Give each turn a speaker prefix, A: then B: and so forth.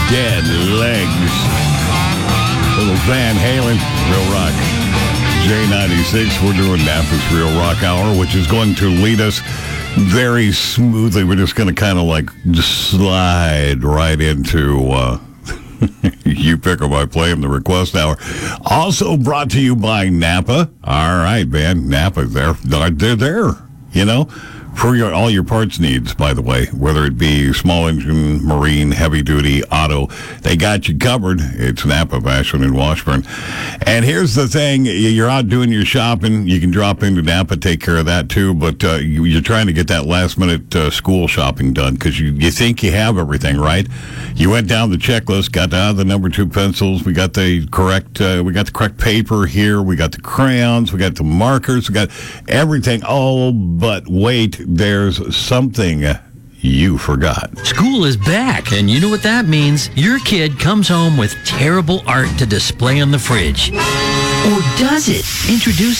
A: Dead Legs. Little Van Halen, Real Rock. J96, we're doing Napa's Real Rock Hour, which is going to lead us very smoothly. We're just going to kind of like just slide right into You Pick 'Em, I Play 'Em, the request hour. Also brought to you by Napa. All right, man. Napa's there. They're there, you know, for all your parts needs, by the way, whether it be small engine, marine, heavy duty, auto. They got you covered. It's Napa, Ashland, and Washburn. And here's the thing. You're out doing your shopping. You can drop into Napa, take care of that too. But you're trying to get that last-minute school shopping done because you think you have everything, right? You went down the checklist, got the number 2 pencils. We got the correct paper here. We got the crayons. We got the markers. We got everything. Oh, but wait. There's something you forgot.
B: School is back, and you know what that means. Your kid comes home with terrible art to display on the fridge. Or does it? Introduce